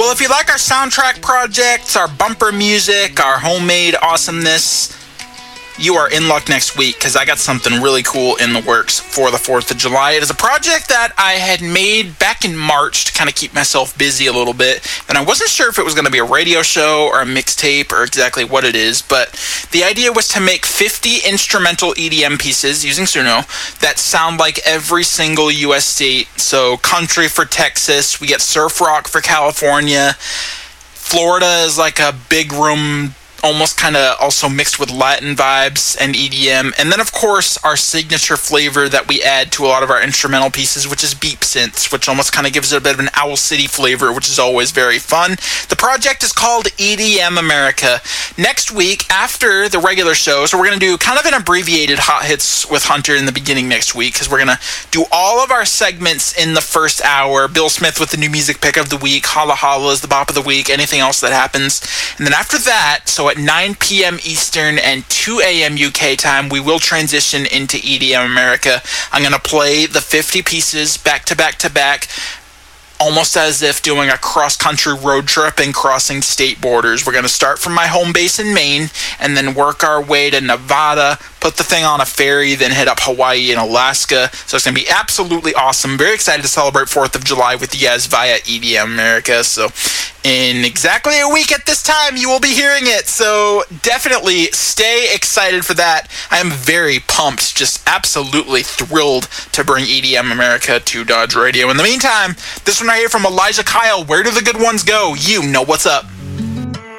Well, if you like our soundtrack projects, our bumper music, our homemade awesomeness, you are in luck next week because I got something really cool in the works for the 4th of July. It is a project that I had made back in March to kind of keep myself busy a little bit, and I wasn't sure if it was going to be a radio show or a mixtape or exactly what it is, but the idea was to make 50 instrumental EDM pieces using Suno that sound like every single U.S. state. So country for Texas, we get surf rock for California, Florida is like a big room, almost kind of also mixed with Latin vibes and EDM. And then, of course, our signature flavor that we add to a lot of our instrumental pieces, which is beep synths, which almost kind of gives it a bit of an Owl City flavor, which is always very fun. The project is called EDM America. Next week, after the regular show, so we're going to do kind of an abbreviated Hot Hits with Hunter in the beginning next week, because we're going to do all of our segments in the first hour. Bill Smith with the new music pick of the week, Holla Holla is the bop of the week, anything else that happens. And then after that, so at 9 p.m. Eastern and 2 a.m. UK time, we will transition into EDM America. I'm going to play the 50 pieces back to back to back, almost as if doing a cross-country road trip and crossing state borders. We're going to start from my home base in Maine and then work our way to Nevada, put the thing on a ferry, then hit up Hawaii and Alaska. So it's going to be absolutely awesome. Very excited to celebrate 4th of July with you guys via EDM America. So in exactly a week at this time, you will be hearing it. So definitely stay excited for that. I am very pumped, just absolutely thrilled to bring EDM America to Dodge Radio. In the meantime, this one right here from Elijah Kyle, Where Do the Good Ones Go? You know what's up.